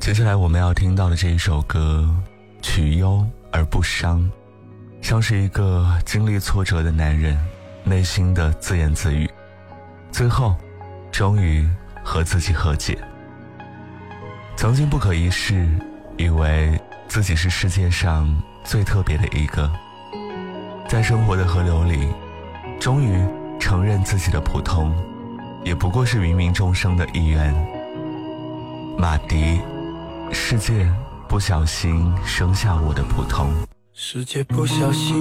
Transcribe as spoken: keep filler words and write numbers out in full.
接下来我们要听到的这一首歌，取忧而不伤，像是一个经历挫折的男人内心的自言自语，最后终于和自己和解。曾经不可一世，以为自己是世界上最特别的一个，在生活的河流里，终于承认自己的普通也不过是芸芸众生的一员。马迪，世界不小心生下我的普通。 世界不小心